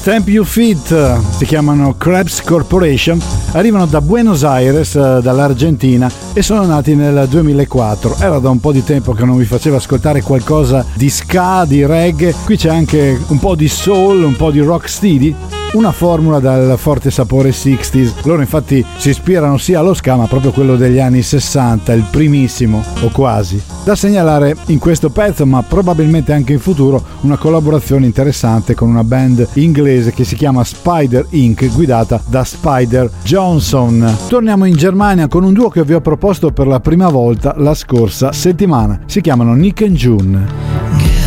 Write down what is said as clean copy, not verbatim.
Stamp Your Feet, si chiamano Krebs Corporation, arrivano da Buenos Aires, dall'Argentina, e sono nati nel 2004. Era da un po' di tempo che non vi faceva ascoltare qualcosa di ska, di reggae. Qui c'è anche un po' di soul, un po' di rocksteady, una formula dal forte sapore 60s. Loro infatti si ispirano sia allo ska, ma proprio quello degli anni 60, il primissimo o quasi. Da segnalare in questo pezzo, ma probabilmente anche in futuro, una collaborazione interessante con una band inglese che si chiama Spider Inc., guidata da Spider Johnson. Torniamo in Germania con un duo che vi ho proposto per la prima volta la scorsa settimana. Si chiamano Nick and June.